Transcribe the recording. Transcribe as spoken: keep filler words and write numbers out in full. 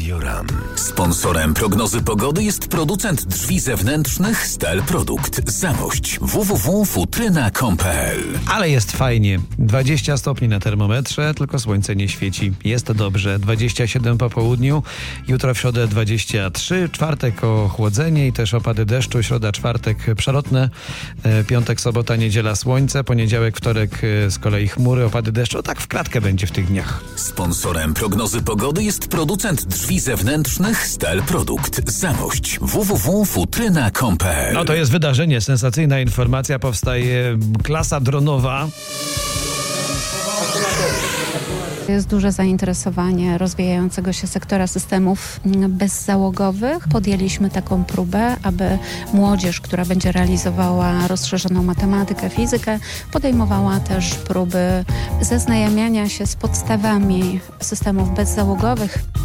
Radio RAM. Sponsorem prognozy pogody jest producent drzwi zewnętrznych Stel Produkt. Zamość w w w kropka futryna kropka com kropka p l. Ale jest fajnie. dwadzieścia stopni na termometrze, tylko słońce nie świeci. Jest dobrze. dwadzieścia siedem po południu. Jutro w środę dwadzieścia trzy. Czwartek ochłodzenie i też opady deszczu. Środa, czwartek przelotne. Piątek, sobota, niedziela słońce. Poniedziałek, wtorek z kolei chmury, opady deszczu. Tak w klatkę będzie w tych dniach. Sponsorem prognozy pogody jest producent drzwi zewnętrznych Stel Produkt. Zamość w w w kropka futryna kropka com kropka p l. No to jest wydarzenie, sensacyjna informacja. Powstaje klasa dronowa. Jest duże zainteresowanie rozwijającego się sektora systemów bezzałogowych. Podjęliśmy taką próbę, aby młodzież, która będzie realizowała rozszerzoną matematykę, fizykę, podejmowała też próby zaznajamiania się z podstawami systemów bezzałogowych.